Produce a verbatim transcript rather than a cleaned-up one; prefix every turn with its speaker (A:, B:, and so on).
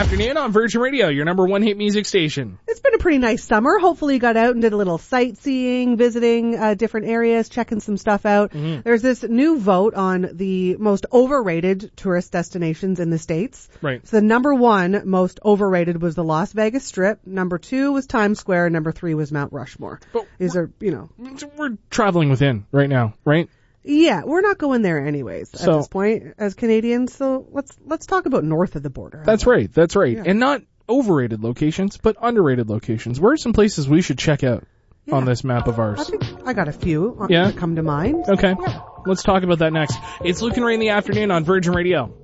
A: afternoon on Virgin Radio, your number one hit music station.
B: It's been a pretty nice summer. Hopefully you got out and did a little sightseeing, visiting uh, different areas, checking some stuff out. Mm-hmm. There's this new vote on the most overrated tourist destinations in the States.
A: Right.
B: So the number one most overrated was the Las Vegas Strip. Number two was Times Square. Number three was Mount Rushmore.
A: But
B: These are, you know.
A: We're traveling within right now, right?
B: Yeah, we're not going there anyways
A: so,
B: at this point as Canadians. So let's let's talk about north of the border.
A: That's right. That's right.
B: Yeah.
A: And not overrated locations, but underrated locations. Where are some places we should check out yeah. on this map of ours?
B: I think I got a few
A: yeah?
B: that come to mind.
A: Okay.
B: Yeah.
A: Let's talk about that next. It's Luke and Ray in the afternoon on Virgin Radio.